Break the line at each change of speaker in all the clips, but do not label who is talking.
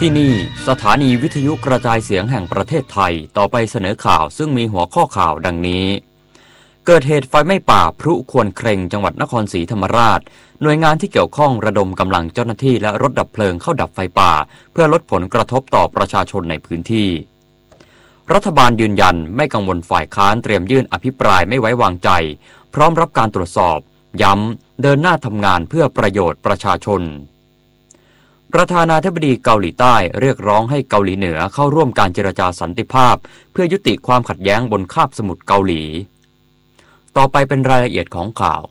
ที่นี่สถานีวิทยุกระจายเสียงแห่งประเทศไทยต่อไปเสนอข่าวซึ่งมีหัวข้อข่าวดังนี้เกิดเหตุไฟไหม้ป่าพลุควรเคร่งจังหวัดนครศรีธรรมราชหน่วยงานที่เกี่ยวข้องระดมกำลังเจ้าหน้าที่และรถดับเพลิงเข้าดับไฟป่าเพื่อลดผลกระทบต่อประชาชนในพื้นที่รัฐบาลยืนยันไม่กังวลฝ่ายค้านเตรียมยื่นอภิปรายไม่ไว้วางใจพร้อมรับการตรวจสอบย้ำเดินหน้าทำงานเพื่อประโยชน์ประชาชนประธานาธิบดีเกาหลีใต้เรียกร้องให้เกาหลีเหนือเข้าร่วมการเจรจาสันติภาพเพื่อยุติความขัดแย้งบนคาบสมุทรเกาหลีต่อไปเป็นรายละเอียดของข่าว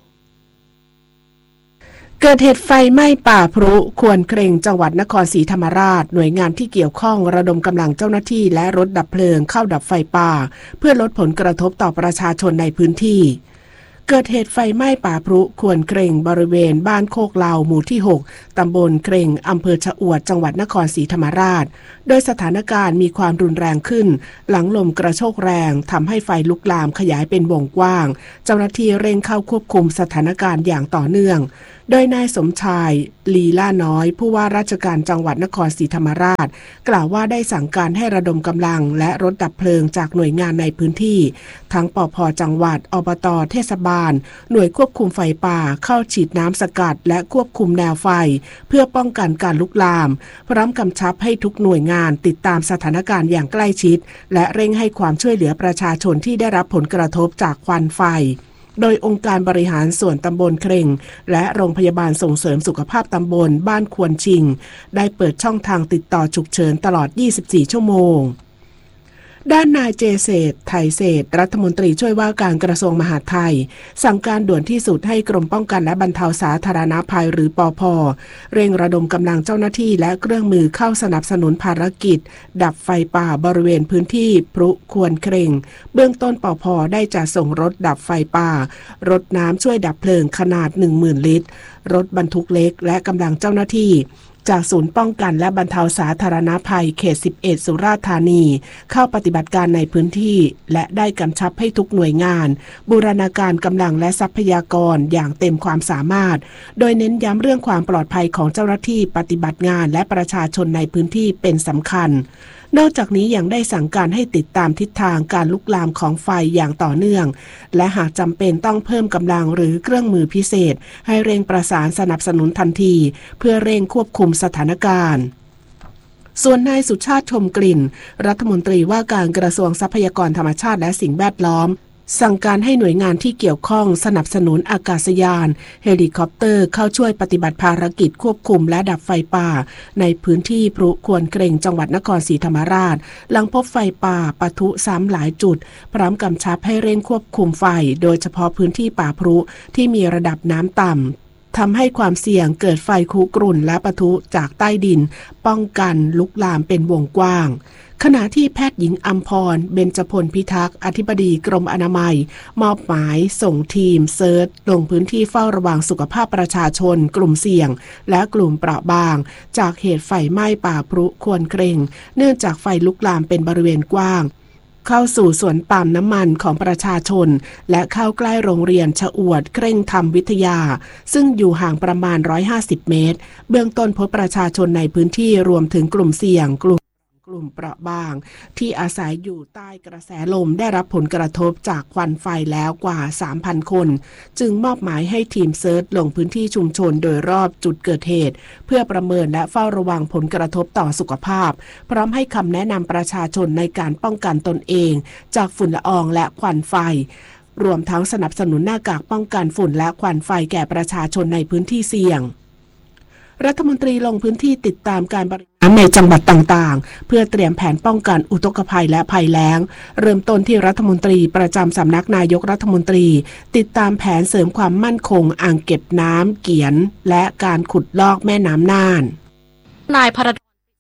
เกิดเหตุไฟไหม้ป่าพลุควรเคร่งจังหวัดนครศรีธรรมราชหน่วยงานที่เกี่ยวข้องระดมกำลังเจ้าหน้าที่และรถดับเพลิงเข้าดับไฟป่าเพื่อลดผลกระทบต่อประชาชนในพื้นที่เกิดเหตุไฟไหม้ป่าพลุควรเคร่งบริเวณบ้านโคกเหลาหมู่ที่6ตำบลเคร่งอำเภอชะอวดจังหวัดนครศรีธรรมราชโดยสถานการณ์มีความรุนแรงขึ้นหลังลมกระโชกแรงทำให้ไฟลุกลามขยายเป็นวงกว้างเจ้าหน้าที่เร่งเข้าควบคุมสถานการณ์อย่างต่อเนื่องโดยนายสมชายลีล่าน้อยผู้ว่าราชการจังหวัดนครศรีธรรมราชกล่าวว่าได้สั่งการให้ระดมกำลังและรถดับเพลิงจากหน่วยงานในพื้นที่ทั้งปภ.จังหวัดอบต.เทศบาลหน่วยควบคุมไฟป่าเข้าฉีดน้ำสกัดและควบคุมแนวไฟเพื่อป้องกันการลุกลามพร้อมกำชับให้ทุกหน่วยงานติดตามสถานการณ์อย่างใกล้ชิดและเร่งให้ความช่วยเหลือประชาชนที่ได้รับผลกระทบจากควันไฟโดยองค์การบริหารส่วนตำบลเคร่งและโรงพยาบาลส่งเสริมสุขภาพตำบลบ้านควรชิงได้เปิดช่องทางติดต่อฉุกเฉินตลอด24ชั่วโมงด้านนายเจเศรษฐ์ไทยเศรษฐ์รัฐมนตรีช่วยว่าการกระทรวงมหาดไทยสั่งการด่วนที่สุดให้กรมป้องกันและบรรเทาสาธารณภัยหรือปภ.เร่งระดมกำลังเจ้าหน้าที่และเครื่องมือเข้าสนับสนุนภารกิจดับไฟป่าบริเวณพื้นที่พลุควรเคร่งเบื้องต้นปภ.ได้จัดส่งรถดับไฟป่ารถน้ำช่วยดับเพลิงขนาด 10,000 ลิตรรถบรรทุกเล็กและกำลังเจ้าหน้าที่จากศูนย์ป้องกันและบรรเทาสาธารณภัยเขต11สุราษฎร์ธานีเข้าปฏิบัติการในพื้นที่และได้กำชับให้ทุกหน่วยงานบูรณาการกำลังและทรัพยากรอย่างเต็มความสามารถโดยเน้นย้ำเรื่องความปลอดภัยของเจ้าหน้าที่ปฏิบัติงานและประชาชนในพื้นที่เป็นสำคัญนอกจากนี้ยังได้สั่งการให้ติดตามทิศทางการลุกลามของไฟอย่างต่อเนื่องและหากจำเป็นต้องเพิ่มกำลังหรือเครื่องมือพิเศษให้เร่งประสานสนับสนุนทันทีเพื่อเร่งควบคุมสถานการณ์ส่วนนายสุชาติชมกลิ่นรัฐมนตรีว่าการกระทรวงทรัพยากรธรรมชาติและสิ่งแวดล้อมสั่งการให้หน่วยงานที่เกี่ยวข้องสนับสนุนอากาศยานเฮลิคอปเตอร์เข้าช่วยปฏิบัติภารกิจควบคุมและดับไฟป่าในพื้นที่พลุควรเคร่งจังหวัดนครศรีธรรมราชหลังพบไฟป่าปะทุซ้ำหลายจุดพร้อมกำชับให้เร่งควบคุมไฟโดยเฉพาะพื้นที่ป่าพลุที่มีระดับน้ำต่ำทำให้ความเสี่ยงเกิดไฟคุกรุ่นและปะทุจากใต้ดินป้องกันลุกลามเป็นวงกว้างขณะที่แพทย์หญิงอัมพรเบญจพลพิทักษ์อธิบดีกรมอนามัยมอบหมายส่งทีมเซิร์ชลงพื้นที่เฝ้าระวังสุขภาพประชาชนกลุ่มเสี่ยงและกลุ่มเปราะบางจากเหตุไฟไหม้ป่าพลุควรเคร่งเนื่องจากไฟลุกลามเป็นบริเวณกว้างเข้าสู่สวนปาล์มน้ำมันของประชาชนและเข้าใกล้โรงเรียนชะอวดเคร่งธรรมวิทยาซึ่งอยู่ห่างประมาณ150เมตรเบื้องต้นพบประชาชนในพื้นที่รวมถึงกลุ่มเสี่ยงกลุ่มเปราะบางที่อาศัยอยู่ใต้กระแสลมได้รับผลกระทบจากควันไฟแล้วกว่า 3,000 คนจึงมอบหมายให้ทีมเซิร์ชลงพื้นที่ชุมชนโดยรอบจุดเกิดเหตุเพื่อประเมินและเฝ้าระวังผลกระทบต่อสุขภาพพร้อมให้คำแนะนำประชาชนในการป้องกันตนเองจากฝุ่นละอองและควันไฟรวมทั้งสนับสนุนหน้ากากป้องกันฝุ่นและควันไฟแก่ประชาชนในพื้นที่เสี่ยงรัฐมนตรีลงพื้นที่ติดตามการบริหารในจังหวัดต่างๆเพื่อเตรียมแผนป้องกันอุทกภัยและภัยแล้งเริ่มต้นที่รัฐมนตรีประจำสำนักนายกรัฐมนตรีติดตามแผนเสริมความมั่นคงอ่างเก็บน้ำเกียนและการขุดลอกแม่น้ำน่าน
นายพร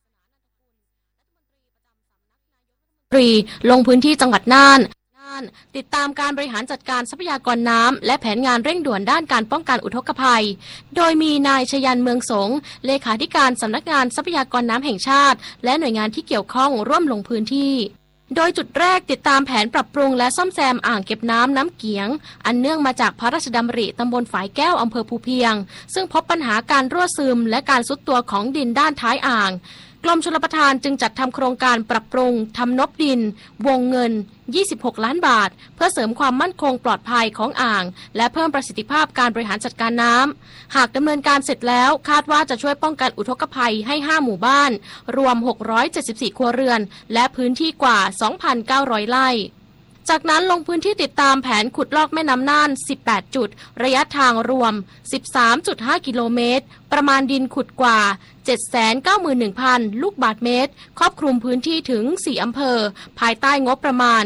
ลงพื้นที่จังหวัดน่านติดตามการบริหารจัดการทรัพยากรน้ำและแผนงานเร่งด่วนด้านการป้องกันอุทกภัยโดยมีนายชยันเมืองสงเลขาธิการสำนักงานทรัพยากรน้ำแห่งชาติและหน่วยงานที่เกี่ยวข้องร่วมลงพื้นที่โดยจุดแรกติดตามแผนปรับปรุงและซ่อมแซมอ่างเก็บน้ำน้ำเกียงอันเนื่องมาจากพระราชดำริตำบลฝายแก้วอำเภอภูเพียงซึ่งพบปัญหาการรั่วซึมและการทรุดตัวของดินด้านท้ายอ่างกรมชลประทานจึงจัดทำโครงการปรับปรุงทำนบดินวงเงิน26 ล้านบาทเพื่อเสริมความมั่นคงปลอดภัยของอ่างและเพิ่มประสิทธิภาพการบริหารจัดการน้ำหากดำเนินการเสร็จแล้วคาดว่าจะช่วยป้องกันอุทกภัยให้5หมู่บ้านรวม674ครัวเรือนและพื้นที่กว่า 2,900 ไร่จากนั้นลงพื้นที่ติดตามแผนขุดลอกแม่น้ำน่าน18จุดระยะทางรวม 13.5 กิโลเมตรประมาณดินขุดกว่า 791,000 ลูกบาศก์เมตรครอบคลุมพื้นที่ถึง4อำเภอภายใต้งบประมาณ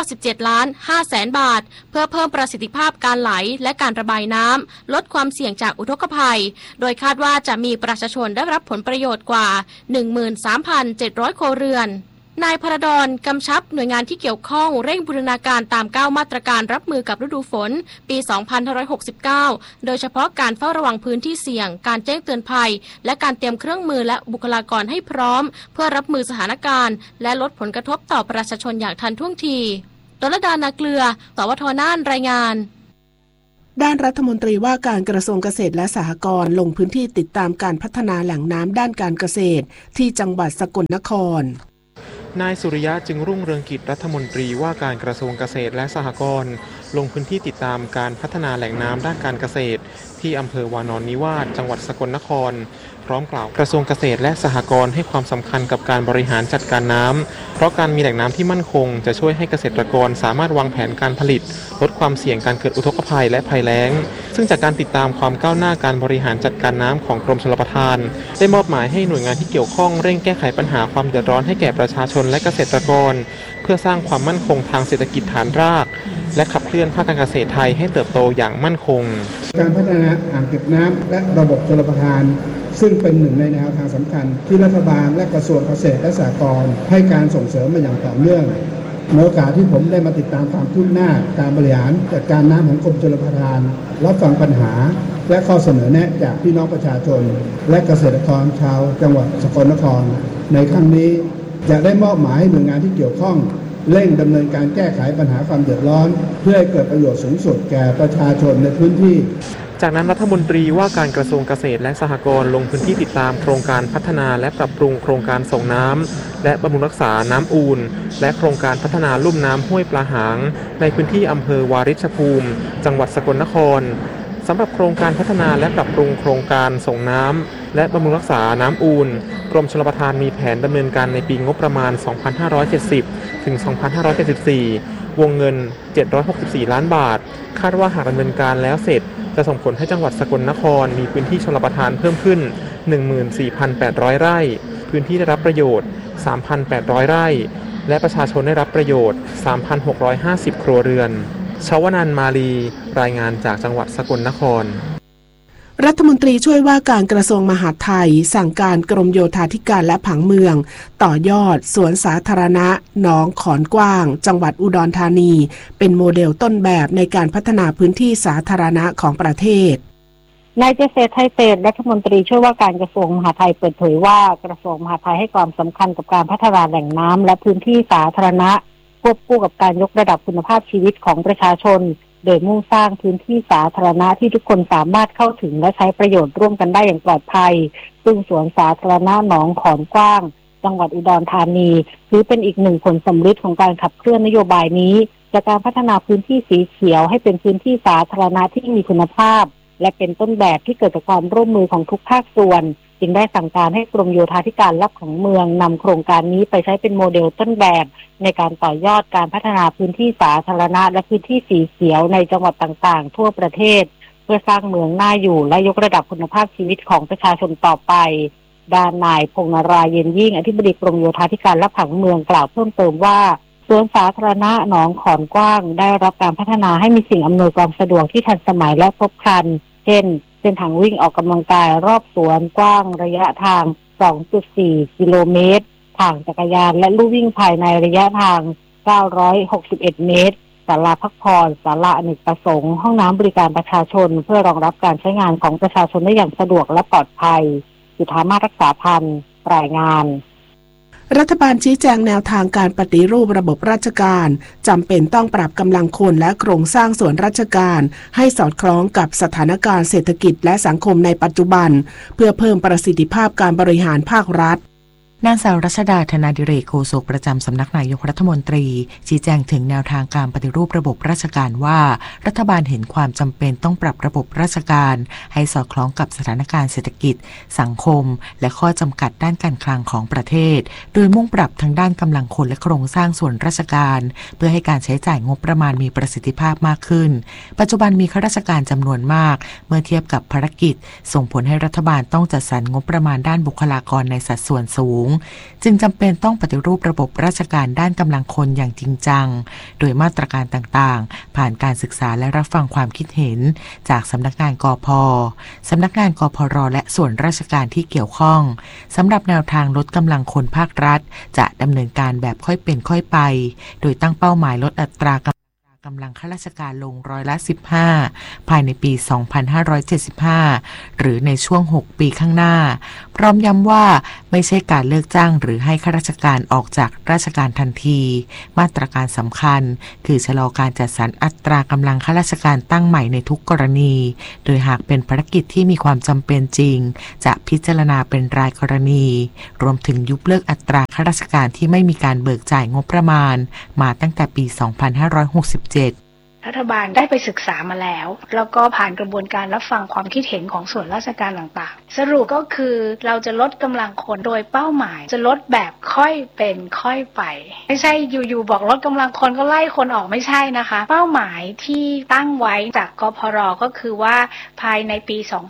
97,500,000 บาทเพื่อเพิ่มประสิทธิภาพการไหลและการระบายน้ำลดความเสี่ยงจากอุทกภัยโดยคาดว่าจะมีประชาชนได้รับผลประโยชน์กว่า 13,700 ครัวเรือนนายพรดลกำชับหน่วยงานที่เกี่ยวข้องเร่งบูรณาการตาม9มาตรการรับมือกับฤดูฝนปี 2569 โดยเฉพาะการเฝ้าระวังพื้นที่เสี่ยงการแจ้งเตือนภัยและการเตรียมเครื่องมือและบุคลากรให้พร้อมเพื่อรับมือสถานการณ์และลดผลกระทบต่อประชาชนอย่างทันท่วงทีดลดานาเกลือสวทน่านรายงาน
ด้านรัฐมนตรีว่าการกระทรวงเกษตรและสหกรณ์ลงพื้นที่ติดตามการพัฒนาแหล่งน้ำด้านการเกษตรที่จังหวัดสกลนคร
นายสุริยะจึงรุ่งเรืองกิจรัฐมนตรีว่าการกระทรวงเกษตรและสหกรณ์ลงพื้นที่ติดตามการพัฒนาแหล่งน้ำด้านการเกษตรที่อำเภอวานอนนิวาสจังหวัดสกลนครพร้อมกล่าวกระทรวงเกษตรและสหกรณ์ให้ความสำคัญกับการบริหารจัดการน้ำเพราะการมีแหล่งน้ำที่มั่นคงจะช่วยให้เกษตรกรสามารถวางแผนการผลิตลดความเสี่ยงการเกิดอุทกภัยและภัยแล้งซึ่งจากการติดตามความก้าวหน้าการบริหารจัดการน้ำของกรมชลประทานได้มอบหมายให้หน่วยงานที่เกี่ยวข้องเร่งแก้ไขปัญหาความเดือดร้อนให้แก่ประชาชนและเกษตรกรเพื่อสร้างความมั่นคงทางเศรษฐกิจฐานรากและขับเคลื่อนภาคการเกษตรไทยให้เติบโตอย่างมั่นคง
การพัฒนาอ่างเก็บน้ำและระบบชลประทานซึ่งเป็นหนึ่งในแนวทางสำคัญที่รัฐบาลและกระทรวงเกษตรและสหกรณ์ให้การส่งเสริมมาอย่างต่อเนื่องในโอกาสที่ผมได้มาติดตามความคืบหน้าการบริหารจัดการน้ำของกรมชลประทานรับฟังปัญหาและข้อเสนอแนะจากพี่น้องประชาชนและเกษตรกรชาวจังหวัดสกลนครในครั้งนี้จะได้มอบหมายให้หน่วยงานที่เกี่ยวข้องเร่งดำเนินการแก้ไขปัญหาความเดือดร้อนเพื่อให้เกิดประโยชน์สูงสุดแก่ประชาชนในพื้นที่
จากนั้นรัฐมนตรีว่าการกระทรวงเกษตรและสหกรณ์ลงพื้นที่ติดตามโครงการพัฒนาและปรับปรุงโครงการส่งน้ำและบำรุงรักษาน้ำอู่นและโครงการพัฒนาลุ่มน้ำห้วยปลาหางในพื้นที่อำเภอวาริชภูมิจังหวัดสกลนครสำหรับโครงการพัฒนาและปรับปรุงโครงการส่งน้ำและบำรุงรักษาน้ำอู่นกรมชลประทานมีแผนดำเนินการในปีงบประมาณ 2570 ถึง 2574 วงเงิน 764 ล้านบาทคาดว่าหากดำเนินการแล้วเสร็จจะส่งผลให้จังหวัดสกลนครมีพื้นที่ชลประทานเพิ่มขึ้น 14,800 ไร่พื้นที่ได้รับประโยชน์ 3,800 ไร่และประชาชนได้รับประโยชน์ 3,650 ครัวเรือนชวนันท์มาลีรายงานจากจังหวัดสกลนคร
รัฐมนตรีช่วยว่าการกระทรวงมหาดไทยสั่งการกรมโยธาธิการและผังเมืองต่อยอดสวนสาธารณะหนองขอนกว้างจังหวัดอุดรธานีเป็นโมเดลต้นแบบในการพัฒนาพื้นที่สาธารณะของประเทศ
นายเจษฎ์ไทยเศรษฐ์รัฐมนตรีช่วยว่าการกระทรวงมหาดไทยเปิดเผยว่ากระทรวงมหาดไทยให้ความสำคัญกับการพัฒนาแหล่งน้ำและพื้นที่สาธารณะควบคู่กับการยกระดับคุณภาพชีวิตของประชาชนโดยมุ่งสร้างพื้นที่สาธารณะที่ทุกคนสามารถเข้าถึงและใช้ประโยชน์ร่วมกันได้อย่างปลอดภัยซึ่งสวนสาธารณะหนองขอนกว้างจังหวัดอุดรธานีถือเป็นอีกหนึ่งผลสำฤทธิ์ของการขับเคลื่อนนโยบายนี้จากการพัฒนาพื้นที่สีเขียวให้เป็นพื้นที่สาธารณะที่มีคุณภาพและเป็นต้นแบบที่เกิดจากความร่วมมือของทุกภาคส่วนจึงได้สั่งการให้กรมโยธาธิการและผังเมืองนำโครงการนี้ไปใช้เป็นโมเดลต้นแบบในการต่อยอดการพัฒนาพื้นที่สาธารณะและพื้นที่สีเขียวในจังหวัดต่างๆทั่วประเทศเพื่อสร้างเมืองน่าอยู่และยกระดับคุณภาพชีวิตของประชาชนต่อไปด้านนายพงษ์นราเย็นยิ่งอธิบดีกรมโยธาธิการและผังเมืองกล่าวเพิ่มเติมว่าสวนสาธารณะหนองขอนกว้างได้รับการพัฒนาให้มีสิ่งอำนวยความสะดวกที่ทันสมัยและครบครันเช่นเส้นทางวิ่งออกกำลังกายรอบสวนกว้างระยะทาง 2.4 กิโลเมตรทางจักรยานและลู่วิ่งภายในระยะทาง 961 เมตรศาลาพักผ่อนศาลาอเนกประสงค์ห้องน้ำบริการประชาชนเพื่อรองรับการใช้งานของประชาชนได้อย่างสะดวกและปลอดภัยจุฑามาศรักษาพันธ์รายงาน
รัฐบาลชี้แจงแนวทางการปฏิรูประบบราชการจำเป็นต้องปรับกำลังคนและโครงสร้างส่วนราชการให้สอดคล้องกับสถานการณ์เศรษฐกิจและสังคมในปัจจุบันเพื่อเพิ่มประสิทธิภาพการบริหารภาครัฐ
นางสาวรัชดาธนาดิเรกโฆษกประจำสำนักนายกรัฐมนตรีชี้แจงถึงแนวทางการปฏิรูประบบราชการว่ารัฐบาลเห็นความจำเป็นต้องปรับระบบราชการให้สอดคล้องกับสถานการณ์เศรษฐกิจสังคมและข้อจำกัดด้านการคลังของประเทศโดยมุ่งปรับทั้งด้านกำลังคนและโครงสร้างส่วนราชการเพื่อให้การใช้จ่ายงบประมาณมีประสิทธิภาพมากขึ้นปัจจุบันมีข้าราชการจำนวนมากเมื่อเทียบกับภารกิจส่งผลให้รัฐบาลต้องจัดสรรงบประมาณด้านบุคลากรในสัดส่วนสูงจึงจำเป็นต้องปฏิรูประบบราชการด้านกำลังคนอย่างจริงจังโดยมาตรการต่างๆผ่านการศึกษาและรับฟังความคิดเห็นจากสำนักงานกพ.สำนักงานกพร.และส่วนราชการที่เกี่ยวข้องสำหรับแนวทางลดกำลังคนภาครัฐจะดำเนินการแบบค่อยเป็นค่อยไปโดยตั้งเป้าหมายลดอัตรากำลังข้าราชการลง15%ภายในปี 2575 หรือในช่วง 6 ปีข้างหน้าพร้อมย้ำว่าไม่ใช่การเลิกจ้างหรือให้ข้าราชการออกจากราชการทันทีมาตรการสำคัญคือชะลอการจัดสรรอัตรากำลังข้าราชการตั้งใหม่ในทุกกรณีโดยหากเป็นภารกิจที่มีความจำเป็นจริงจะพิจารณาเป็นรายกรณีรวมถึงยุบเลิกอัตราข้าราชการที่ไม่มีการเบิกจ่ายงบประมาณมาตั้งแต่ปี 2567
รัฐบาลได้ไปศึกษามาแล้วก็ผ่านกระบวนการรับฟังความคิดเห็นของส่วนราชการต่างๆสรุปก็คือเราจะลดกำลังคนโดยเป้าหมายจะลดแบบค่อยเป็นค่อยไปไม่ใช่อยู่ๆบอกลดกำลังคนก็ไล่คนออกไม่ใช่นะคะเป้าหมายที่ตั้งไว้จากกพร.ก็คือว่าภายในปี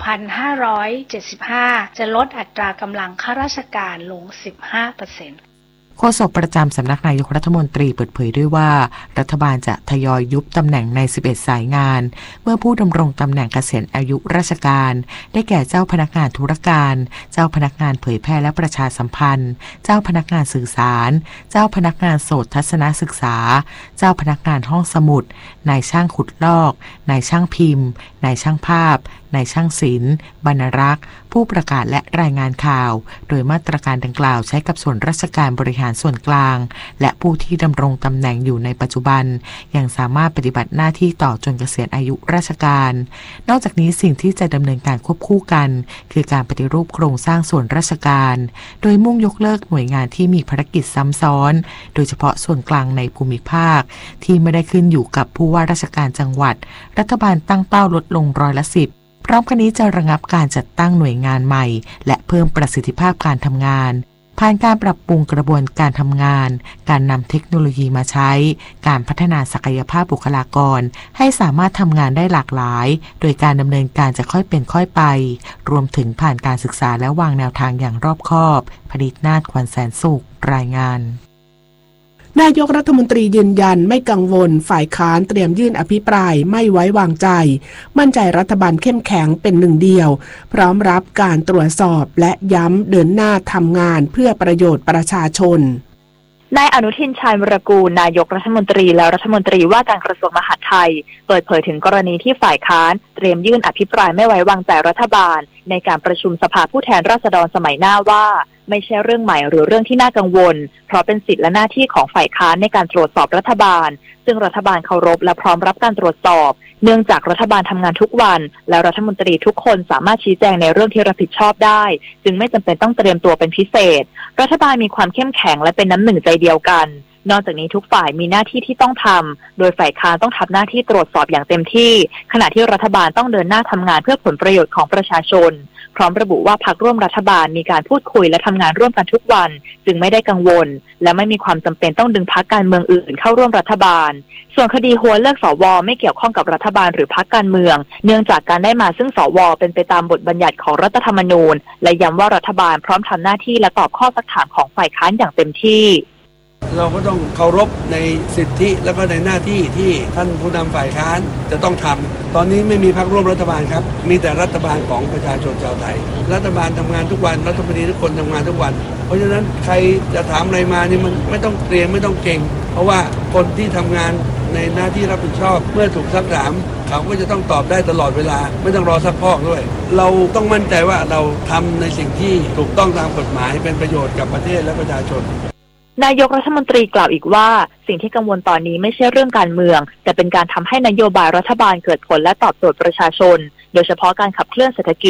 2575 จะลดอัตรากำลังข้าราชการลง 15%
โฆษกประจำสำนักนายกรัฐมนตรีเปิดเผยด้วยว่ารัฐบาลจะทยอยยุบตำแหน่งใน11สายงานเมื่อผู้ดำรงตำแหน่งเกษียณอายุราชการได้แก่เจ้าพนักงานธุรการเจ้าพนักงานเผยแพร่และประชาสัมพันธ์เจ้าพนักงานสื่อสารเจ้าพนักงานโสตทัศนศึกษาเจ้าพนักงานห้องสมุดนายช่างขุดลอกนายช่างพิมพ์นายช่างภาพนายช่างศิลป์บรรณารักษ์ผู้ประกาศและรายงานข่าวโดยมาตรการดังกล่าวใช้กับส่วนราชการบริหารส่วนกลางและผู้ที่ดำรงตำแหน่งอยู่ในปัจจุบันยังสามารถปฏิบัติหน้าที่ต่อจนเกษียณอายุราชการนอกจากนี้สิ่งที่จะดำเนินการควบคู่กันคือการปฏิรูปโครงสร้างส่วนราชการโดยมุ่งยกเลิกหน่วยงานที่มีภารกิจซ้ำซ้อนโดยเฉพาะส่วนกลางในภูมิภาคที่ไม่ได้ขึ้นอยู่กับผู้ว่าราชการจังหวัดรัฐบาลตั้งเป้าลดลง10%พร้อมกันนี้จะระงับการจัดตั้งหน่วยงานใหม่และเพิ่มประสิทธิภาพการทำงานผ่านการปรับปรุงกระบวนการทำงานการนำเทคโนโลยีมาใช้การพัฒนาศักยภาพบุคลากรให้สามารถทำงานได้หลากหลายโดยการดำเนินการจะค่อยเป็นค่อยไปรวมถึงผ่านการศึกษาและวางแนวทางอย่างรอบคอบผลิตนาถ ขวัญแสนสุขรายงาน
นายกรัฐมนตรียืนยันไม่กังวลฝ่ายค้านเตรียมยื่นอภิปรายไม่ไว้วางใจมั่นใจรัฐบาลเข้มแข็งเป็นหนึ่งเดียวพร้อมรับการตรวจสอบและย้ำเดินหน้าทำงานเพื่อประโยชน์ประชาชน
นายอนุทินชาญวิรากูลนายกรัฐมนตรีและรัฐมนตรีว่าการกระทรวงมหาดไทยเปิดเผยถึงกรณีที่ฝ่ายค้านเตรียมยื่นอภิปรายไม่ไว้วางใจรัฐบาลในการประชุมสภาผู้แทนราษฎรสมัยหน้าว่าไม่ใช่เรื่องใหม่หรือเรื่องที่น่ากังวลเพราะเป็นสิทธิและหน้าที่ของฝ่ายค้านในการตรวจสอบรัฐบาลซึ่งรัฐบาลเคารพและพร้อมรับการตรวจสอบเนื่องจากรัฐบาลทำงานทุกวันและรัฐมนตรีทุกคนสามารถชี้แจงในเรื่องที่รับผิดชอบได้จึงไม่จำเป็นต้องเตรียมตัวเป็นพิเศษรัฐบาลมีความเข้มแข็งและเป็นน้ำหนึ่งใจเดียวกันนอกจากนี้ทุกฝ่ายมีหน้าที่ที่ต้องทำโดยฝ่ายค้านต้องทำหน้าที่ตรวจสอบอย่างเต็มที่ขณะที่รัฐบาลต้องเดินหน้าทำงานเพื่อผลประโยชน์ของประชาชนพร้อมระบุว่าพรรคร่วมรัฐบาลมีการพูดคุยและทำงานร่วมกันทุกวันจึงไม่ได้กังวลและไม่มีความจำเป็นต้องดึงพรรคการเมืองอื่นเข้าร่วมรัฐบาลส่วนคดีหัวเลือกสวไม่เกี่ยวข้องกับรัฐบาลหรือพรรคการเมืองเนื่องจากการได้มาซึ่งสวเป็นไปตามบทบัญญัติของรัฐธรรมนูญและย้ำว่ารัฐบาลพร้อมทำหน้าที่และตอบข้อซักถามของฝ่ายค้านอย่างเต็มที่
เราก็ต้องเคารพในสิทธิและก็ในหน้าที่ที่ท่านผู้นำฝ่ายค้านจะต้องทำตอนนี้ไม่มีพรรคร่วมรัฐบาลครับมีแต่รัฐบาลของประชาชนชาวไทยรัฐบาลทำงานทุกวันรัฐมนตรีทุกคนทำงานทุกวันเพราะฉะนั้นใครจะถามอะไรมานี่มันไม่ต้องเตรียมไม่ต้องเก่งเพราะว่าคนที่ทำงานในหน้าที่รับผิดชอบเมื่อถูกซักถามเขาก็จะต้องตอบได้ตลอดเวลาไม่ต้องรอซักพอกด้วยเราต้องมั่นใจว่าเราทำในสิ่งที่ถูกต้องตามกฎหมายเป็นประโยชน์กับประเทศและประชาชน
นายกรัฐมนตรีกล่าวอีกว่าสิ่งที่กังวลตอนนี้ไม่ใช่เรื่องการเมืองแต่เป็นการทำให้นโยบายรัฐบาลเกิดผลและตอบโจทย์ประชาชนโดยเฉพาะการขับเคลื่อนเศรษฐกิจ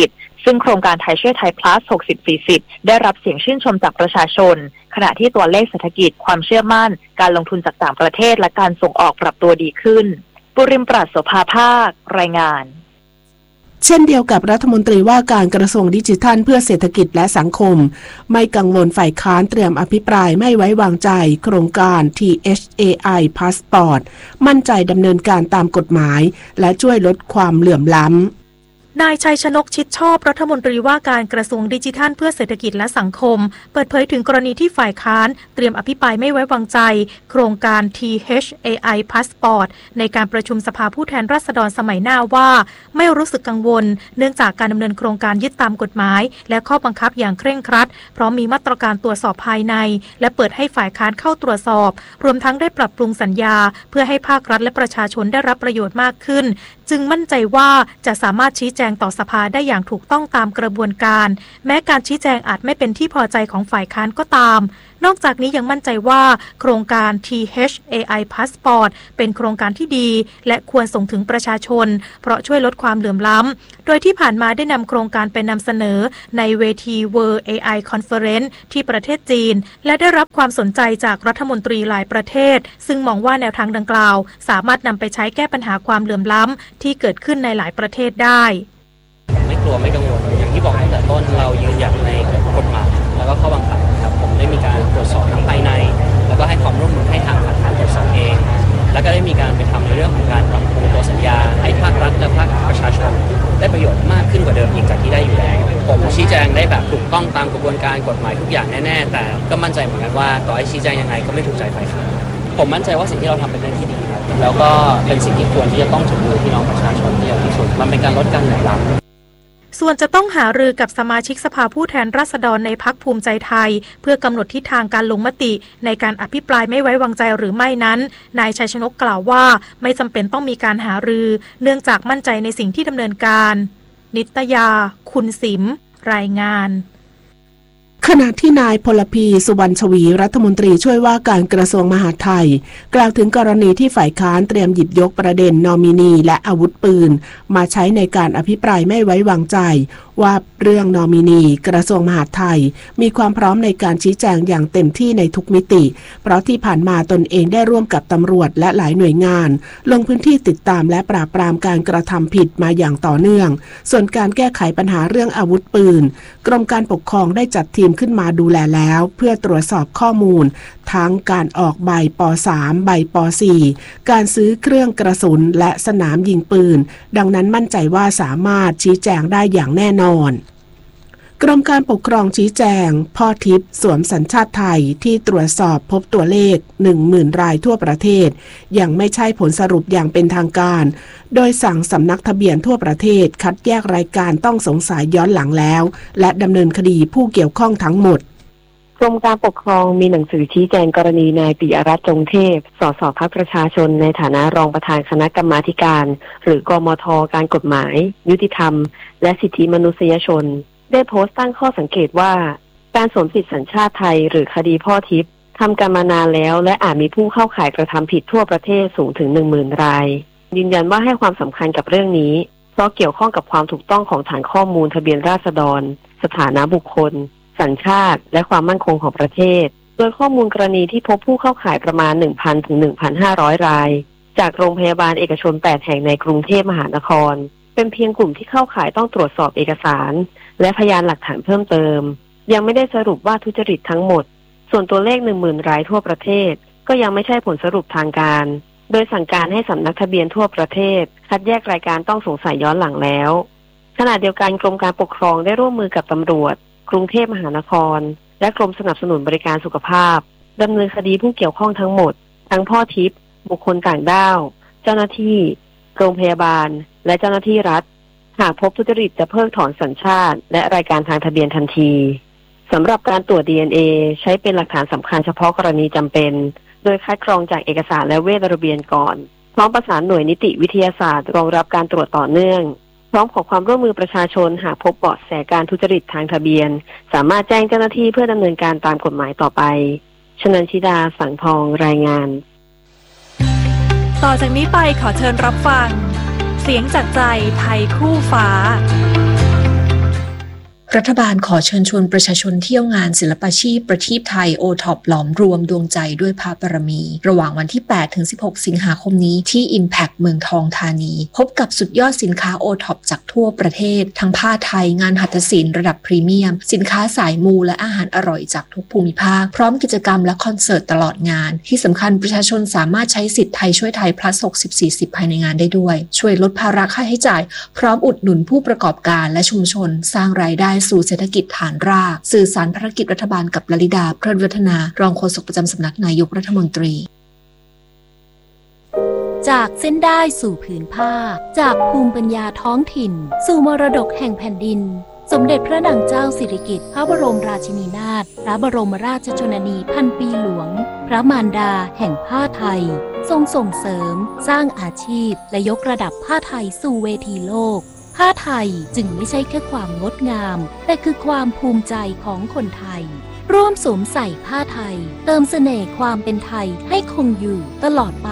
ซึ่งโครงการไทยช่วยไทย plus 60-40 ได้รับเสียงชื่นชมจากประชาชนขณะที่ตัวเลขเศรษฐกิจความเชื่อมั่นการลงทุนจากต่างประเทศและการส่งออกปรับตัวดีขึ้นปุริมปราศโสภาภาครายงาน
เช่นเดียวกับรัฐมนตรีว่าการกระทรวงดิจิทัลเพื่อเศรษฐกิจและสังคมไม่กังวลฝ่ายค้านเตรียมอภิปรายไม่ไว้วางใจโครงการ THAI Passport มั่นใจดำเนินการตามกฎหมายและช่วยลดความเหลื่อมล้ำ
นายชัยชนกชิดชอบรัฐมนตรีว่าการกระทรวงดิจิทัลเพื่อเศรษฐกิจและสังคมเปิดเผยถึงกรณีที่ฝ่ายค้านเตรียมอภิปรายไม่ไว้วางใจโครงการ THAI Passport ในการประชุมสภาผู้แทนราษฎรสมัยหน้าว่าไม่รู้สึกกังวลเนื่องจากการดำเนินโครงการยึดตามกฎหมายและข้อบังคับอย่างเคร่งครัดพร้อมมีมาตรการตรวจสอบภายในและเปิดให้ฝ่ายค้านเข้าตรวจสอบรวมทั้งได้ปรับปรุงสัญญาเพื่อให้ภาครัฐและประชาชนได้รับประโยชน์มากขึ้นจึงมั่นใจว่าจะสามารถชี้แจงต่อสภาได้อย่างถูกต้องตามกระบวนการแม้การชี้แจงอาจไม่เป็นที่พอใจของฝ่ายค้านก็ตามนอกจากนี้ยังมั่นใจว่าโครงการ THAI Passport เป็นโครงการที่ดีและควรส่งถึงประชาชนเพราะช่วยลดความเหลื่อมล้ำโดยที่ผ่านมาได้นำโครงการไปนำเสนอในเวที World AI Conference ที่ประเทศจีนและได้รับความสนใจจากรัฐมนตรีหลายประเทศซึ่งมองว่าแนวทางดังกล่าวสามารถนำไปใช้แก้ปัญหาความเหลื่อมล้ำที่เกิดขึ้นในหลายประเทศได้
ไม่กลัวไม่กังวลอย่างที่บอกตั้งแต่ต้นเรายืนหยัดในกฎหมายแล้วก็ข้อบังคับครับผมได้มีการตรวจสอบทั้งภายในแล้วก็ให้ความร่วมมือให้ทางฝ่ายค้านตรวจสอบเองแล้วก็ได้มีการไปทำในเรื่องของการปรับปรุงตัวสัญญาให้ภาครัฐและภาคประชาชนได้ประโยชน์มากขึ้นกว่าเดิมอีกจากที่ได้อยู่แล้วผมชี้แจงได้แบบถูกต้องตามกระบวนการกฎหมายทุกอย่างแน่ๆแต่ก็มั่นใจเหมือนกันว่าต่อให้ชี้แจงยังไงก็ไม่ถูกใจฝ่ายค้านผมมั่นใจว่าสิ่งที่เราทำเป็นเรื่องที่ดีครับแล้วก็เป็นสิ่งที่ควรที่จะต้องถึงมือพี่น้องประชาชนที่ดีที่สุดมันเป็นการลดการเหลื่อมล้ำ
ส่วนจะต้องหารือกับสมาชิกสภาผู้แทนราษฎรในพรรคภูมิใจไทยเพื่อกำหนดทิศทางการลงมติในการอภิปรายไม่ไว้วางใจหรือไม่นั้นนายชัยชนกกล่าวว่าไม่จำเป็นต้องมีการหารือเนื่องจากมั่นใจในสิ่งที่ดำเนินการนิตยาคุณสิมรายงาน
ขณะที่นายพลพีสุวรรณชวีรัฐมนตรีช่วยว่าการกระทรวงมหาดไทยกล่าวถึงกรณีที่ฝ่ายค้านเตรียมหยิบยกประเด็นนอมินีและอาวุธปืนมาใช้ในการอภิปรายไม่ไว้วางใจว่าเรื่องนอมินีกระทรวงมหาดไทยมีความพร้อมในการชี้แจงอย่างเต็มที่ในทุกมิติเพราะที่ผ่านมาตนเองได้ร่วมกับตำรวจและหลายหน่วยงานลงพื้นที่ติดตามและปราบปรามการกระทำผิดมาอย่างต่อเนื่องส่วนการแก้ไขปัญหาเรื่องอาวุธปืนกรมการปกครองได้จัดทีมขึ้นมาดูแลแล้วเพื่อตรวจสอบข้อมูลทั้งการออกใบป.3 ใบป.4 การซื้อเครื่องกระสุนและสนามยิงปืนดังนั้นมั่นใจว่าสามารถชี้แจงได้อย่างแน่นอนกรมการปกครองชี้แจงพ่อทิพย์สวมสัญชาติไทยที่ตรวจสอบพบตัวเลข 10,000 รายทั่วประเทศยังไม่ใช่ผลสรุปอย่างเป็นทางการโดยสั่งสำนักทะเบียนทั่วประเทศคัดแยกรายการต้องสงสัยย้อนหลังแล้วและดำเนินคดีผู้เกี่ยวข้องทั้งหมด
กรมการปกครองมีหนังสือชี้แจงกรณีนายปิยรัตน์จงเทพสสพรรคประชาชนในฐานะรองประธานคณะกรรมาธิการหรือกมท.การกฎหมายยุติธรรมและสิทธิมนุษยชนได้โพสต์ตั้งข้อสังเกตว่าการสวมสิทธิสัญชาติไทยหรือคดีพ่อทิพย์ทำกันมานานแล้วและอาจมีผู้เข้าข่ายกระทำผิดทั่วประเทศสูงถึง 10,000 รายยืนยันว่าให้ความสำคัญกับเรื่องนี้เพราะเกี่ยวข้องกับความถูกต้องของฐานข้อมูลทะเบียนราษฎรสถานะบุคคลสัญชาติและความมั่นคงของประเทศโดยข้อมูลกรณีที่พบผู้เข้าข่ายประมาณ 1,000 ถึง 1,500 รายจากโรงพยาบาลเอกชน 8 แห่งในกรุงเทพมหานครเป็นเพียงกลุ่มที่เข้าข่ายต้องตรวจสอบเอกสารและพยานหลักฐานเพิ่มเติมยังไม่ได้สรุปว่าทุจริตทั้งหมดส่วนตัวเลข 10,000 รายทั่วประเทศก็ยังไม่ใช่ผลสรุปทางการโดยสั่งการให้สำนักทะเบียนทั่วประเทศคัดแยกรายการต้องสงสัยย้อนหลังแล้วขณะเดียวกันกรมการปกครองได้ร่วมมือกับตำรวจกรุงเทพมหานครและกรมสนับสนุนบริการสุขภาพดำเนินคดีผู้เกี่ยวข้องทั้งหมดทั้งพ่อทิพย์บุคคลต่างด้าวเจ้าหน้าที่โรงพยาบาลและเจ้าหน้าที่รัฐหากพบทุจริตจะเพิกถอนสัญชาติและรายการทางทะเบียนทันทีสำหรับการตรวจ DNA ใช้เป็นหลักฐานสำคัญเฉพาะกรณีจำเป็นโดยคัดกรองจากเอกสารและเวชระเบียนก่อนพร้อมประสานหน่วยนิติวิทยาศาสตร์รองรับการตรวจต่อเนื่องพร้อมขอความร่วมมือประชาชนหากพบเบาะแสการทุจริตทางทะเบียนสามารถแจ้งเจ้าหน้าที่เพื่อดำเนินการตามกฎหมายต่อไปชนันชิดาสังทองรายงาน
ต่อจากนี้ไปขอเชิญรับฟังเสียงจากใจไทยคู่ฟ้า
รัฐบาลขอเชิญชวนประชาชนเที่ยวงานศิลปาชีพประทีปไทย O-Top หลอมรวมดวงใจด้วยพระบารมีระหว่างวันที่ 8-16 สิงหาคมนี้ที่ Impact เมืองทองธานีพบกับสุดยอดสินค้า O-Top จากทั่วประเทศทั้งผ้าไทยงานหัตถศิลป์ระดับพรีเมียมสินค้าสายมูและอาหารอร่อยจากทุกภูมิภาคพร้อมกิจกรรมและคอนเสิร์ตตลอดงานที่สำคัญประชาชนสามารถใช้สิทธิ์ไทยช่วยไทย plus 60-40 ภายในงานได้ด้วยช่วยลดภาระค่าใช้จ่ายพร้อมอุดหนุนผู้ประกอบการและชุมชนสร้างรายได้สู่เศรษฐกิจฐานรากสื่อสารภารกิจรัฐบาลกับลลิดาเพลินวัฒนารองโฆษกประจำสำนักนายกรัฐมนตรี
จากเส้นได้สู่ผืนผ้าจากภูมิปัญญาท้องถิ่นสู่มรดกแห่งแผ่นดินสมเด็จพระนางเจ้าสิริกิติ์พระบรมราชินีนาถพระบรมราชชนนีพันปีหลวงพระมารดาแห่งผ้าไทยทรงส่งเสริมสร้างอาชีพและยกระดับผ้าไทยสู่เวทีโลกผ้าไทยจึงไม่ใช่แค่ความงดงามแต่คือความภูมิใจของคนไทยร่วมสวมใส่ผ้าไทยเติมเสน่ห์ความเป็นไทยให้คงอยู่ตลอดไป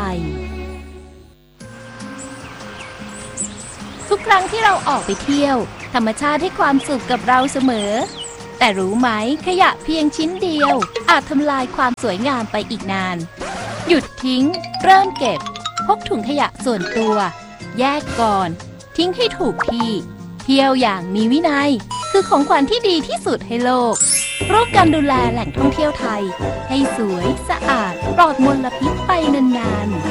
ทุกครั้งที่เราออกไปเที่ยวธรรมชาติให้ความสุขกับเราเสมอแต่รู้ไหมขยะเพียงชิ้นเดียวอาจทำลายความสวยงามไปอีกนานหยุดทิ้งเริ่มเก็บพกถุงขยะส่วนตัวแยกก่อนทิ้งให้ถูกที่เที่ยวอย่างมีวินัยคือของขวัญที่ดีที่สุดให้โลกร่วมกันดูแลแหล่งท่องเที่ยวไทยให้สวยสะอาดปลอดมลพิษไปนานๆ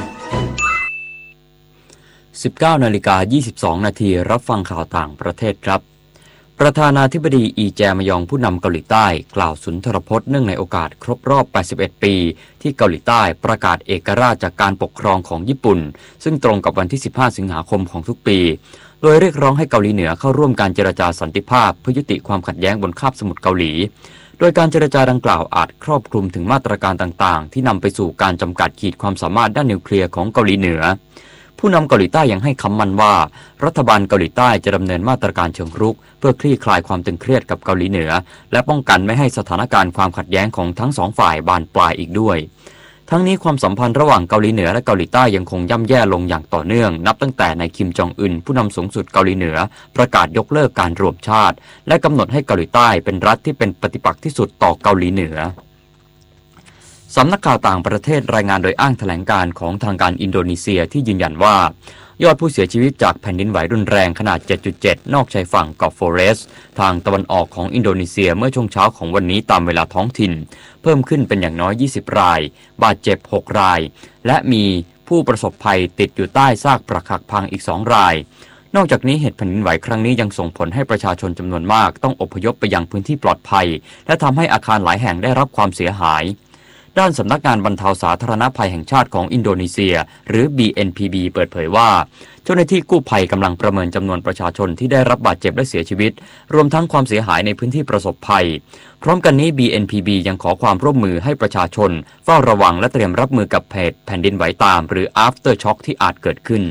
19:22 นาทีรับฟังข่าวต่างประเทศครับประธานาธิบดีอีแจมยองผู้นำเกาหลีใต้กล่าวสุนทรพจน์เนื่องในโอกาสครบรอบ81 ปีที่เกาหลีใต้ประกาศเอกราชจากการปกครองของญี่ปุ่นซึ่งตรงกับวันที่15 สิงหาคมของทุกปีโดยเรียกร้องให้เกาหลีเหนือเข้าร่วมการเจรจาสันติภาพเพื่อยุติความขัดแย้งบนคาบสมุทรเกาหลีโดยการเจรจาดังกล่าวอาจครอบคลุมถึงมาตรการต่างๆที่นำไปสู่การจำกัดขีดความสามารถด้านนิวเคลียร์ของเกาหลีเหนือผู้นำเกาหลีใต้ยังให้คำมั่นว่ารัฐบาลเกาหลีใต้จะดำเนินมาตรการเชิงรุกเพื่อคลี่คลายความตึงเครียดกับเกาหลีเหนือและป้องกันไม่ให้สถานการณ์ความขัดแย้งของทั้งสองฝ่ายบานปลายอีกด้วยทั้งนี้ความสัมพันธ์ระหว่างเกาหลีเหนือและเกาหลีใต้ยังคงย่ำแย่ลงอย่างต่อเนื่องนับตั้งแต่นายคิมจองอึนผู้นำสูงสุดเกาหลีเหนือประกาศยกเลิกการรวมชาติและกำหนดให้เกาหลีใต้เป็นรัฐที่เป็นปฏิปักษ์ที่สุดต่อเกาหลีเหนือสำนักข่าวต่างประเทศรายงานโดยอ้างแถลงการของทางการอินโดนีเซียที่ยืนยันว่ายอดผู้เสียชีวิตจากแผ่นดินไหวรุนแรงขนาด 7.7 นอกชายฝั่งเกาะโฟเรสทางตะวันออกของอินโดนีเซียเมื่อช่วงเช้าของวันนี้ตามเวลาท้องถิ่นเพิ่มขึ้นเป็นอย่างน้อย20 รายบาดเจ็บ6 รายและมีผู้ประสบภัยติดอยู่ใต้ซากปรักหักพังอีก2 รายนอกจากนี้เหตุแผ่นดินไหวครั้งนี้ยังส่งผลให้ประชาชนจำนวนมากต้องอพยพไปยังพื้นที่ปลอดภัยและทำให้อาคารหลายแห่งได้รับความเสียหายด้านสำนักงานบรรเทาสาธารณภัยแห่งชาติของอินโดนีเซียหรือ BNPB เปิดเผยว่าเจ้าหน้าที่กู้ภัยกำลังประเมินจำนวนประชาชนที่ได้รับบาดเจ็บและเสียชีวิตรวมทั้งความเสียหายในพื้นที่ประสบภัยพร้อมกันนี้ BNPB ยังขอความร่วมมือให้ประชาชนเฝ้าระวังและเตรียมรับมือกับเหตุแผ่นดินไหวตามหรือ after shock ที่อาจเกิดขึ้น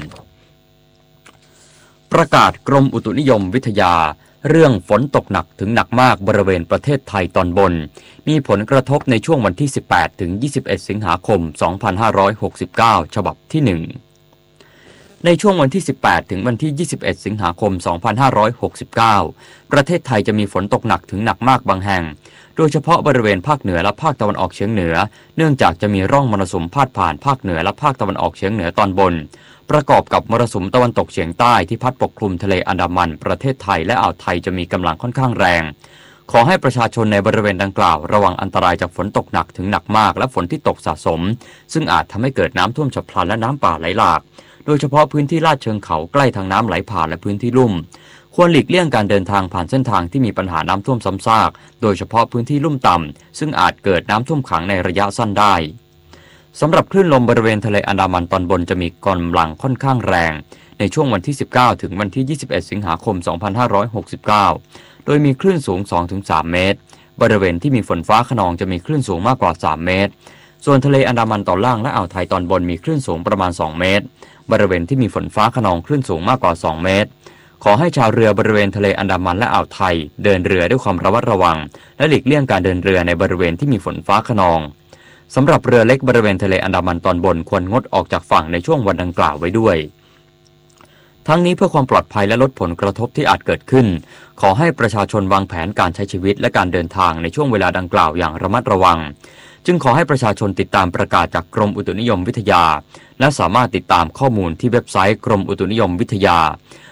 ประกาศกรมอุตุนิยมวิทยาเรื่องฝนตกหนักถึงหนักมากบริเวณประเทศไทยตอนบนมีผลกระทบในช่วงวันที่18 ถึง 21 สิงหาคม 2569 ฉบับที่ 1ในช่วงวันที่18 ถึงวันที่ 21 สิงหาคม 2569 ประเทศไทยจะมีฝนตกหนักถึงหนักมากบางแห่งโดยเฉพาะบริเวณภาคเหนือและภาคตะวันออกเฉียงเหนือเนื่องจากจะมีร่องมรสุมพาดผ่านภาคเหนือและภาคตะวันออกเฉียงเหนือตอนบนประกอบกับมรสุมตะวันตกเฉียงใต้ที่พัดปกคลุมทะเลอันดามันประเทศไทยและอ่าวไทยจะมีกำลังค่อนข้างแรงขอให้ประชาชนในบริเวณดังกล่าวระวังอันตรายจากฝนตกหนักถึงหนักมากและฝนที่ตกสะสมซึ่งอาจทำให้เกิดน้ำท่วมฉับพลันและน้ำป่าไหลหลากโดยเฉพาะพื้นที่ลาดเชิงเขาใกล้ทางน้ำไหลผ่านและพื้นที่ลุ่มควรหลีกเลี่ยงการเดินทางผ่านเส้นทางที่มีปัญหาน้ำท่วมซ้ำซากโดยเฉพาะพื้นที่ลุ่มต่ำซึ่งอาจเกิดน้ำท่วมขังในระยะสั้นได้สำหรับคลื่นลมบริเวณทะเลอันดามันตอนบนจะมีกำลังค่อนข้างแรงในช่วงวันที่19 ถึงวันที่ 21 สิงหาคม 2569 โดยมีคลื่นสูง 2-3 เมตรบริเวณที่มีฝนฟ้าคะนองจะมีคลื่นสูงมากกว่า3 เมตรส่วนทะเลอันดามันตอนล่างและอ่าวไทยตอนบนมีคลื่นสูงประมาณ2 เมตรบริเวณที่มีฝนฟ้าคะนองคลื่นสูงมากกว่า2 เมตรขอให้ชาวเรือบริเวณทะเลอันดามันและอ่าวไทยเดินเรือด้วยความระมัดระวังและหลีกเลี่ยงการเดินเรือในบริเวณที่มีฝนฟ้าคะนองสำหรับเรือเล็กบริเวณทะเลอันดามันตอนบนควรงดออกจากฝั่งในช่วงวันดังกล่าวไว้ด้วยทั้งนี้เพื่อความปลอดภัยและลดผลกระทบที่อาจเกิดขึ้นขอให้ประชาชนวางแผนการใช้ชีวิตและการเดินทางในช่วงเวลาดังกล่าวอย่างระมัดระวังจึงขอให้ประชาชนติดตามประกาศจากกรมอุตุนิยมวิทยาและสามารถติดตามข้อมูลที่เว็บไซต์กรมอุตุนิยมวิทยา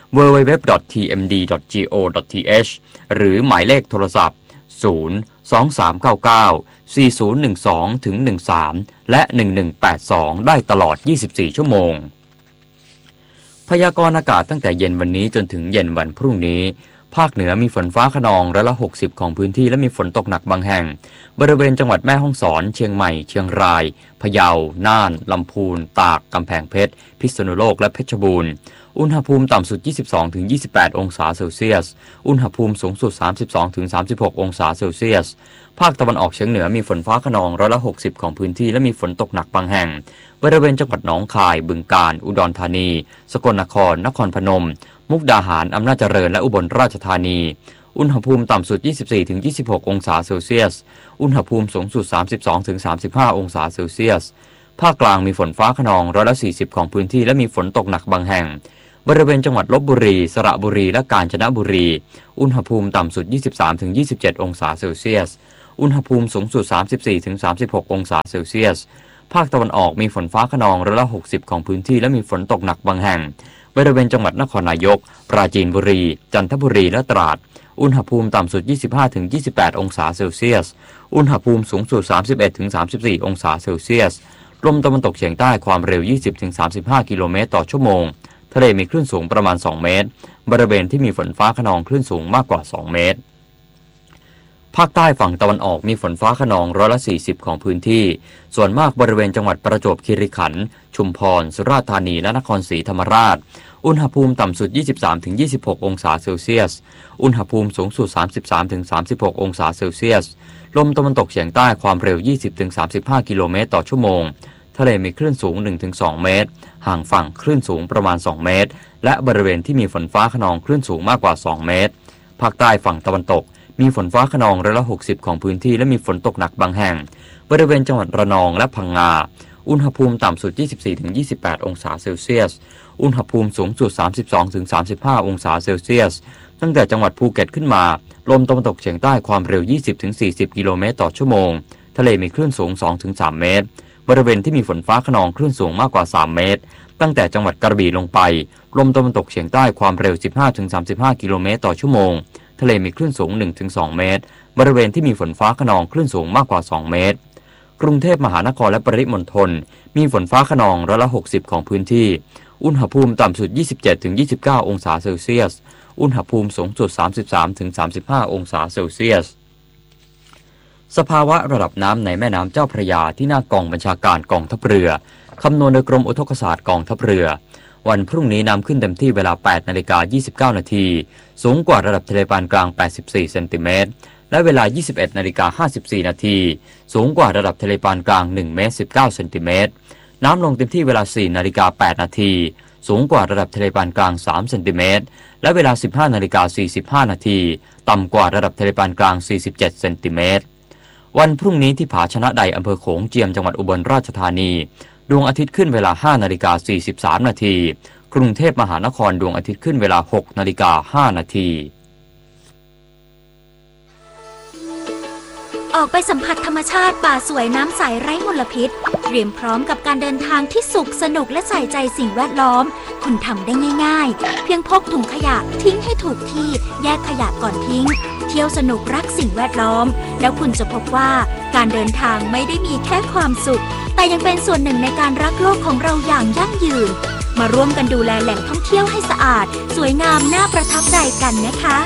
www.tmd.go.th หรือหมายเลขโทรศัพท์ 023994012-13 และ 1182 ได้ตลอด 24 ชั่วโมงพยากรณ์อากาศตั้งแต่เย็นวันนี้จนถึงเย็นวันพรุ่งนี้ภาคเหนือมีฝนฟ้าคะนอง60%ของพื้นที่และมีฝนตกหนักบางแห่งบริเวณจังหวัดแม่ฮ่องสอนเชียงใหม่เชียงรายพะเยาน่านลำพูนตากกำแพงเพชรพิษณุโลกและเพชรบูรณ์อุณหภูมิต่ำสุด 22-28 องศาเซลเซียสอุณหภูมิสูงสุด 32-36 องศาเซลเซียสภาคตะวันออกเฉียงเหนือมีฝนฟ้าคะนอง60%ของพื้นที่และมีฝนตกหนักบางแห่งบริเวณจังหวัดหนองคายบึงกาฬอุดรธานีสกลนครนครพนมมุกดาหารอำนาจเจริญและอุบลราชธานีอุณหภูมิต่ำสุด 24-26 องศาเซลเซียสอุณหภูมิสูงสุด 32-35 องศาเซลเซียสภาคกลางมีฝนฟ้าคะนอง40%ของพื้นที่และมีฝนตกหนักบางแห่งบริเวณจังหวัดลพบุรีสระบุรีและกาญจนบุรีอุณหภูมิต่ำสุด 23-27 องศาเซลเซียสอุณหภูมิสูงสุด 34-36 องศาเซลเซียสภาคตะวันออกมีฝนฟ้าคะนอง60%ของพื้นที่และมีฝนตกหนักบางแห่งบริเวณจังหวัดนครนายกปราจีนบุรีจันทบุรีและตราดอุณหภูมิต่ำสุด 25-28 องศาเซลเซียสอุณหภูมิสูงสุด 31-34 องศาเซลเซียสลมตะวันตกเฉียงใต้ความเร็ว 20-35 กิโลเมตรต่อชั่วโมงทะเลมีคลื่นสูงประมาณ 2 เมตรบริเวณที่มีฝนฟ้าคะนองคลื่นสูงมากกว่า 2 เมตรภาคใต้ฝั่งตะวันออกมีฝนฟ้าคะนอง40%ของพื้นที่ส่วนมากบริเวณจังหวัดประจวบคีรีขันธ์ชุมพรสุราษฎร์ธานีและนครศรีธรรมราชอุณหภูมิต่ำสุด 23-26 องศาเซลเซียสอุณหภูมิสูงสุด 33-36 องศาเซลเซียสลมตะวันตกเฉียงใต้ความเร็ว 20-35 กิโลเมตรต่อชั่วโมงทะเลมีคลื่นสูง 1-2 เมตรห่างฝั่งคลื่นสูงประมาณ 2 เมตรและบริเวณที่มีฝนฟ้าคะนองคลื่นสูงมากกว่า 2 เมตรภาคใต้ฝั่งตะวันตกมีฝนฟ้าคะนอง60%ของพื้นที่และมีฝนตกหนักบางแห่งบริเวณจังหวัดระนองและพังงาอุณหภูมิต่ำสุด 24-28 องศาเซลเซียสอุณหภูมิสูงสุด 32-35 องศาเซลเซียสตั้งแต่จังหวัดภูเก็ตขึ้นมาลมตะวันตกเฉียงใต้ความเร็ว 20-40 กิโลเมตรต่อชั่วโมงทะเลมีคลื่นสูง 2-3 เมตรบริเวณที่มีฝนฟ้าคะนองคลื่นสูงมากกว่า 3 เมตรตั้งแต่จังหวัดกระบี่ลงไปลมตะวันตกเฉียงใต้ความเร็ว 15-35 กิโลเมตรต่อชั่วโมงทะเลมีคลื่นสูง 1-2 เมตรบริเวณที่มีฝนฟ้าคะนองคลื่นสูงมากกว่า 2 เมตรกรุงเทพมหานครและปริมณฑลมีฝนฟ้าคะนอง60%ของพื้นที่อุณหภูมิต่ำสุด 27-29 องศาเซลเซียสอุณหภูมิสูงสุด 33-35 องศาเซลเซียสสภาวะระดับน้ำในแม่น้ำเจ้าพระยาที่หน้ากองบัญชาการกองทัพเรือคำนวณโดยกรมอุทกศาสตร์กองทัพเรือวันพรุ่งนี้น้ำขึ้นเต็มที่เวลา 8:29 น.สูงกว่าระดับทะเลปานกลาง84 เซนติเมตรและเวลา 21:54 น.สูงกว่าระดับทะเลปานกลาง1 เมตร 19 เซนติเมตรน้ำลงเต็มที่เวลา 4:08 น.สูงกว่าระดับทะเลปานกลาง3 เซนติเมตรและเวลา 15:45 น.ต่ำกว่าระดับทะเลปานกลาง47 เซนติเมตรวันพรุ่งนี้ที่ผาชนะใดอำเภอโขงเจียมจังหวัดอุบลราชธานีดวงอาทิตย์ขึ้นเวลา 5:43 น.กรุงเทพมหานครดวงอาทิตย์ขึ้นเวลา 6:05 น.
ออกไปสัมผัสธรรมชาติป่าสวยน้ำใสไร้มลพิษเตรียมพร้อมกับการเดินทางที่สุขสนุกและใส่ใจสิ่งแวดล้อมคุณทำได้ง่ายๆเพียงพกถุงขยะทิ้งให้ถูกที่แยกขยะก่อนทิ้งเที่ยวสนุกรักสิ่งแวดล้อมแล้วคุณจะพบว่าการเดินทางไม่ได้มีแค่ความสุขแต่ยังเป็นส่วนหนึ่งในการรักโลกของเราอย่างยั่งยืนมาร่วมกันดูแลแหล่งท่องเที่ยวให้สะอาดสวยงามน่าประทับใจกันนะคะ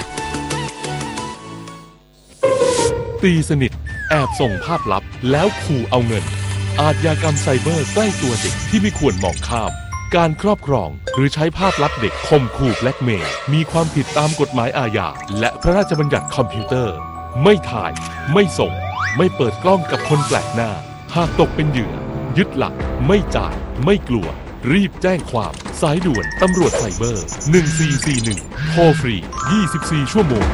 ตีสนิทแอบส่งภาพลับแล้วขู่เอาเงินอาชญากรรมไซเบอร์ใกล้ตัวเด็กที่ไม่ควรมองข้ามการครอบครองหรือใช้ภาพลับเด็กข่มขู่แบล็กเมย์มีความผิดตามกฎหมายอาญาและพระราชบัญญัติคอมพิวเตอร์ไม่ถ่ายไม่ส่งไม่เปิดกล้องกับคนแปลกหน้าหากตกเป็นเหยื่อยึดหลักไม่จ่ายไม่กลัวรีบแจ้งความสายด่วนตำรวจไซเบอร์1441โทรฟรี24 ชั่วโมง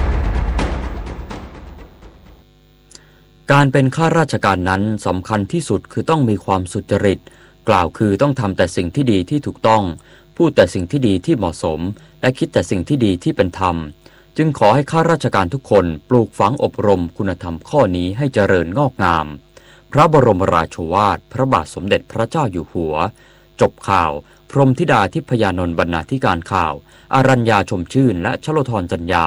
การเป็นข้าราชการนั้นสำคัญที่สุดคือต้องมีความสุจริตกล่าวคือต้องทำแต่สิ่งที่ดีที่ถูกต้องพูดแต่สิ่งที่ดีที่เหมาะสมและคิดแต่สิ่งที่ดีที่เป็นธรรมจึงขอให้ข้าราชการทุกคนปลูกฝังอบรมคุณธรรมข้อนี้ให้เจริญงอกงามพระบรมราโชวาทพระบาทสมเด็จพระเจ้าอยู่หัวจบข่าวพรหมธิดาทิพยานนท์บรรณาธิการข่าวอารัญญาชมชื่นและชโลธรจัญญา